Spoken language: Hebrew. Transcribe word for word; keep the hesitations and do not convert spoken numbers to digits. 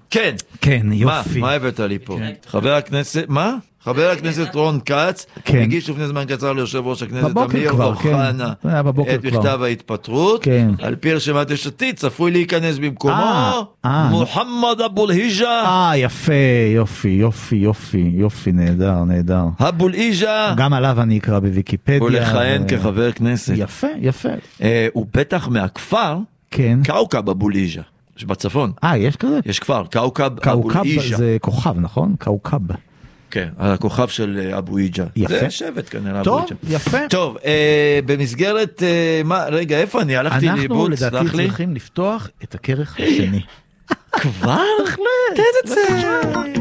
כן. כן, יופי. מה, מה הבאת לי פה? חבר הכנסת, מה? חבר הכנסת רון כץ, הגיש לפני זמן קצר ליושב ראש הכנסת אמיר אוחנה את מכתב ההתפטרות, על פי רשימת יש עתיד, צפוי להיכנס במקומו מוחמד אבו אל-היג'ה. אה, יפה, יופי, יופי, יופי, יופי, נהדר, נהדר. אבו אל-היג'ה. גם עליו אני אקרא בוויקיפדיה. הוא לכהן כחבר כנסת. יפה, יפה. הוא בטח מהכפר, כאוקב אבו אל-היג'ה, שבצפון. אה, יש כזה? יש כפר, כאוקב אבו אל-היג'ה. כאוקב זה כוכב, נכון? כאוקב. כן, הכוכב של אבו היג'ה. יפה. זה שבט כנראה. טוב, יפה. טוב, אה, במסגרת, אה, מה, רגע, איפה אני? הלכתי לאיבוד, סלח לי. אנחנו לדעתי צריכים לפתוח את הכרך השני. כבר? תן את זה.